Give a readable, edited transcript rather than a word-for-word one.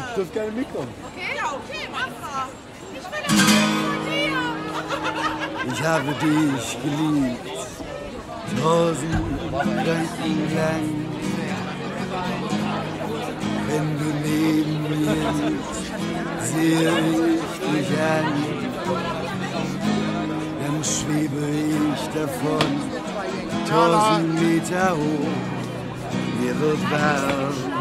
Ich dürfte gerne mitkommen. Okay, ja, okay, mach. Ich will das von dir. Ich habe dich geliebt, 1000 Gedanken lang. Wenn du neben mir sitzt, sehe ich dich an. Dann schwebe ich davon, 1000 Meter hoch. Mir wird warm